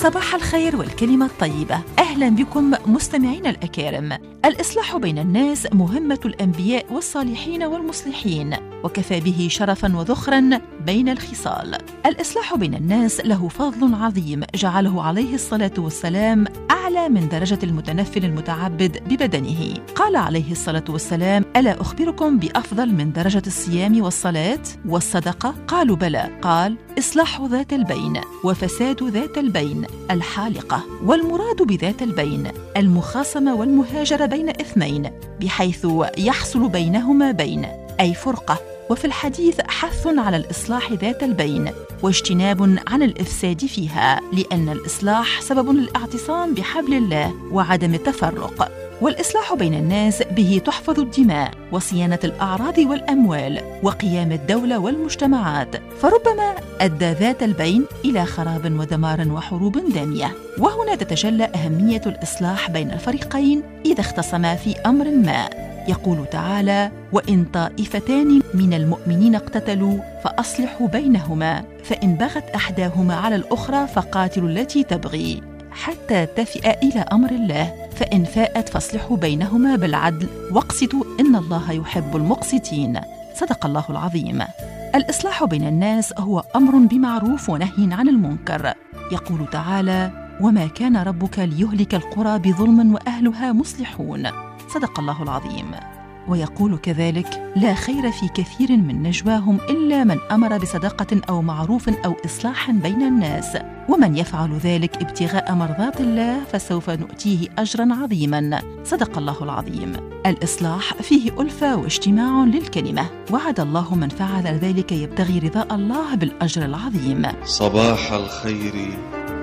صباح الخير والكلمة الطيبة. أهلا بكم مستمعين الأكارم. الإصلاح بين الناس مهمة الأنبياء والصالحين والمصلحين، وكفى به شرفا وذخرا بين الخصال. الإصلاح بين الناس له فضل عظيم جعله عليه الصلاة والسلام أعلى من درجة المتنفل المتعبد ببدنه. قال عليه الصلاة والسلام: ألا أخبركم بأفضل من درجة الصيام والصلاة والصدقة؟ قالوا بلى. قال: إصلاح ذات البين وفساد ذات البين الحالقة. والمراد بذات البين المخاصمة والمهاجرة بين اثنين بحيث يحصل بينهما بين، أي فرقة. وفي الحديث حث على الإصلاح ذات البين واجتناب عن الإفساد فيها، لأن الإصلاح سبب للاعتصام بحبل الله وعدم التفرق. والإصلاح بين الناس به تحفظ الدماء وصيانة الأعراض والأموال وقيام الدولة والمجتمعات، فربما أدى ذات البين إلى خراب ودمار وحروب دامية. وهنا تتجلى أهمية الإصلاح بين الفريقين إذا اختصما في أمر ما. يقول تعالى: وإن طائفتان من المؤمنين اقتتلوا فأصلحوا بينهما، فإن بغت إحداهما على الأخرى فقاتلوا التي تبغي حتى تفئ إلى أمر الله، فإن فاءت فاصلحوا بينهما بالعدل واقسطوا إن الله يحب المقسطين. صدق الله العظيم. الإصلاح بين الناس هو أمر بمعروف ونهي عن المنكر. يقول تعالى: وما كان ربك ليهلك القرى بظلم وأهلها مصلحون. صدق الله العظيم. ويقول كذلك: لا خير في كثير من نجواهم إلا من أمر بصدقة أو معروف أو إصلاح بين الناس، ومن يفعل ذلك ابتغاء مرضات الله فسوف نؤتيه أجرا عظيما. صدق الله العظيم. الإصلاح فيه ألفة واجتماع للكلمة، وعد الله من فعل ذلك يبتغي رضاء الله بالأجر العظيم. صباح الخير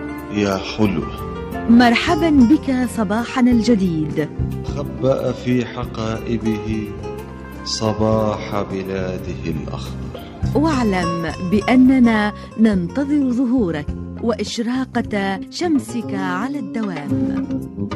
يا حلوة، مرحبا بك صباحنا الجديد. خبأ في حقائبه صباح بلاده الأخضر، واعلم بأننا ننتظر ظهورك وإشراقة شمسك على الدوام.